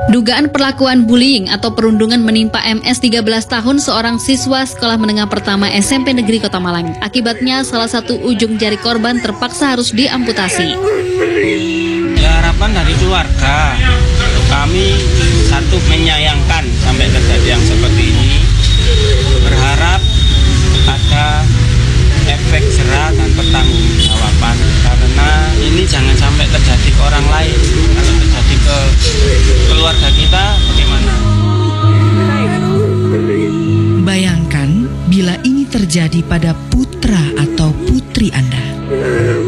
Dugaan perlakuan bullying atau perundungan menimpa MS 13 tahun seorang siswa sekolah menengah pertama SMP Negeri Kota Malang. Akibatnya salah satu ujung jari korban terpaksa harus diamputasi. Ya, harapan dari keluarga, kami satu menyayangkan sampai terjadi yang seperti ini. Berharap ada efek jerah dan pertanggungjawaban, karena ini jangan sampai terjadi ke orang lain. Kalau terjadi ke keluarga kita, bagaimana? Bayangkan bila ini terjadi pada putra